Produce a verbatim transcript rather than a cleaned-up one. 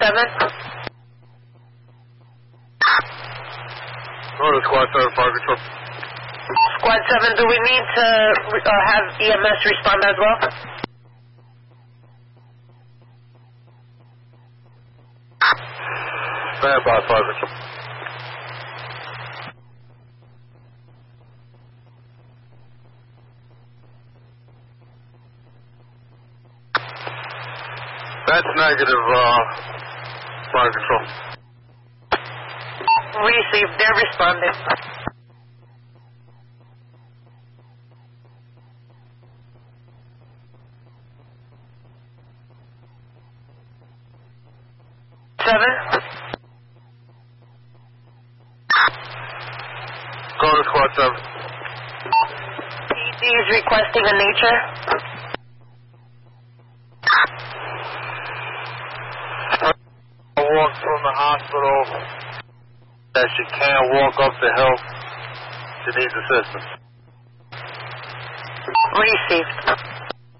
seven. Go to Squad seven, Fire Control. Squad seven, do we need to uh, have E M S respond as well? Stand by, Fire Control. That's negative, uh, Fire Control. Received, they're responding. Seven. Go to Squad seven. P D is requesting a nature. Walk from the hospital that she can't walk up the hill. She needs assistance. Received.